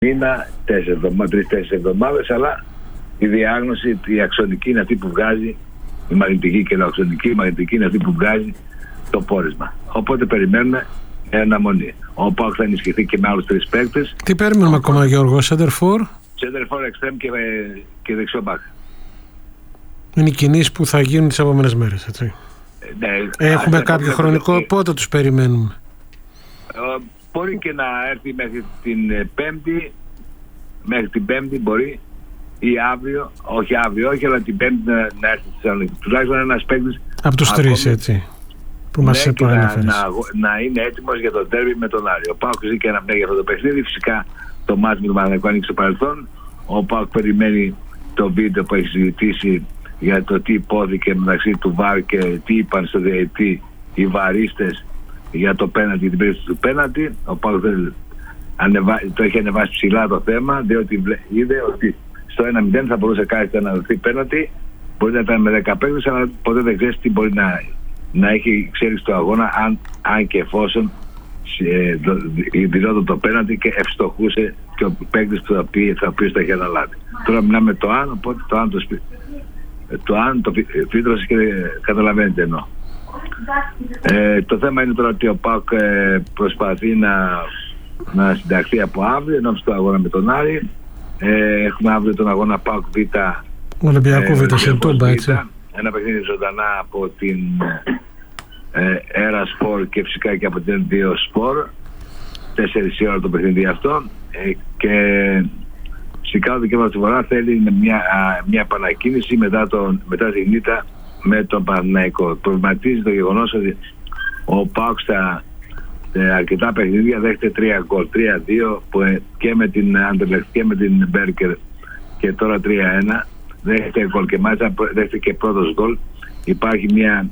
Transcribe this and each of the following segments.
μήνα, 3-4 εβδομάδες, αλλά η διάγνωση, η αξονική είναι αυτή που βγάζει, η μαγνητική και η αξονική, η μαγνητική είναι αυτή που βγάζει το πόρισμα. Οπότε περιμένουμε αναμονή. Ο ΠΑΟΚ θα ενισχυθεί και με άλλους 3 παίκτες. Τι περιμένουμε ακόμα, Γιώργο? Σέντερφορ, εξτρέμ και δεξιό μπακ. Είναι οι κινήσεις που θα γίνουν τις επόμενες μέρες, έτσι. Ναι, έχουμε κάποιο χρονικό, πότε τους περιμένουμε? Μπορεί και να έρθει μέχρι την Πέμπτη. Μέχρι την Πέμπτη μπορεί, ή αύριο, όχι, αλλά την Πέμπτη να έρθει στη Θεσσαλονίκη. Τουλάχιστον ένας παίκτης από τους 3, έτσι, που μας προανέφερες. Να είναι έτοιμος για το ντέρμπι με τον Άρη. Ο ΠΑΟΚ ζει και ένα για αυτό το παιχνίδι. Φυσικά το μάτς με τον Παναθηναϊκό ανοίξει στο παρελθόν. Ο ΠΑΟΚ περιμένει το βίντεο που έχει συζητήσει για το τι υπόθηκε μεταξύ του ΒΑΡ και τι είπαν στο διαιτητή οι βαρίστες για το πέναντι, την περίπτωση του πέναντι. Ο ΠΑΟΚ το έχει ανεβάσει ψηλά το θέμα, διότι είδε ότι στο 1-0 θα μπορούσε κάλλιστα να δοθεί πέναντι. Μπορεί να ήταν με 10 παίκτες, αλλά ποτέ δεν ξέρεις τι μπορεί να έχει εξέλιξη του αγώνα, αν και εφόσον δινόταν το πέναντι και ευστοχούσε και ο παίκτης του οποίος το έχει αναλάβει. Τώρα μιλάμε το αν, οπότε το αν το φύτρωσε και καταλαβαίνετε εννοώ. Το θέμα είναι τώρα ότι ο ΠΑΟΚ προσπαθεί να συνταχθεί από αύριο ενώπιση του αγώνα με τον Άρη. Έχουμε αύριο τον αγώνα ΠΑΟΚ Β, Ολυμπιακό Β στην Τούμπα, έτσι. Ένα παιχνίδι ζωντανά από την Έρα Σπορ και φυσικά και από την Δύο Σπορ. 4 η ώρα το παιχνίδι αυτό. Και φυσικά ο δικαίωμα του Βορρά θέλει μια επανακίνηση μετά τη νύχτα με τον Παναθηναϊκό. Προβληματίζει το γεγονός ότι ο ΠΑΟΚ στα αρκετά παιχνίδια δέχεται 3 γκολ, 3-2 και με την Anderlecht και με την Μπέρκερ και τώρα 3-1. Δέχεται γκολ και μάλιστα δέχεται και πρώτος γκολ. Υπάρχει μια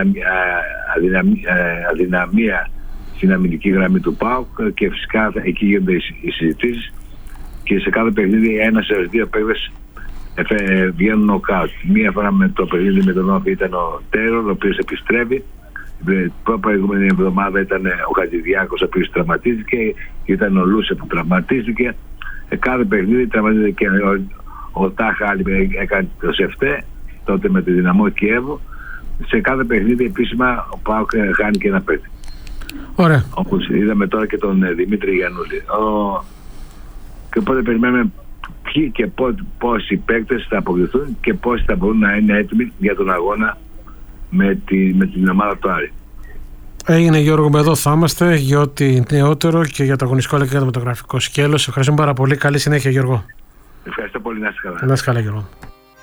αδυναμία στην αμυντική γραμμή του ΠΑΟΚ και φυσικά εκεί γίνονται οι συζητήσεις και σε κάθε παιχνίδι 1-2 παίκτες βγαίνουν νοκάουτ. Μία φορά με το παιχνίδι με τον Όφη ήταν ο Τέρορ, ο οποίος επιστρέφει. Την προηγούμενη εβδομάδα ήταν ο Χατζηδιάκος, ο οποίος τραυματίστηκε, και ήταν ο Λούσε που τραυματίστηκε. Κάθε παιχνίδι τραυματίστηκε και ο Τάχα έκανε το Σεφτέ, τότε με τη Δυναμό Κιέβου. Σε κάθε παιχνίδι επίσημα ο ΠΑΟΚ χάνει και ένα παίκτη. Ωραία. Όπως είδαμε τώρα και τον Δημήτρη Γιαννούλη. Και οπότε περιμένουμε ποιοι και πόσοι παίκτες θα αποκτηθούν και πόσοι θα μπορούν να είναι έτοιμοι για τον αγώνα με την ομάδα του Άρη. Έγινε, Γιώργο, εδώ θα είμαστε για ό,τι νεότερο και για το αγωνιστικό αλλά και για το μεταγραφικό σκέλος. Ευχαριστούμε πάρα πολύ. Καλή συνέχεια, Γιώργο. Ευχαριστώ πολύ. Να είστε καλά. Να είστε καλά, Γιώργο.